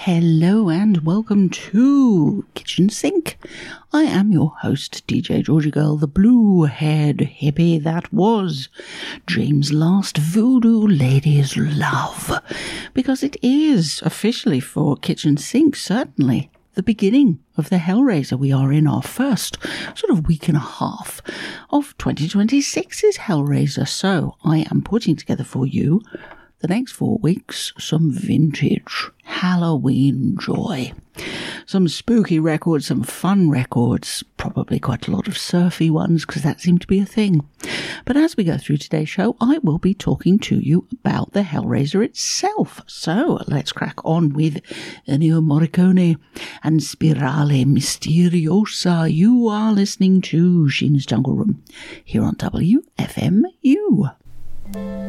Hello and welcome to Kitchen Sink. I am your host, DJ Georgie Girl, the blue-haired hippie that was James' last voodoo lady's love. Because it is officially for Kitchen Sink, certainly, the beginning of the Hellraiser. We are in our first sort of week and a half of 2026's Hellraiser. So I am putting together for you the next 4 weeks some vintage Halloween joy. Some spooky records, some fun records, probably quite a lot of surfy ones because that seemed to be a thing. But as we go through today's show, I will be talking to you about the Hellraiser itself. So let's crack on with Ennio Morricone and Spirale Misteriosa. You are listening to Sheena's Jungle Room here on WFMU.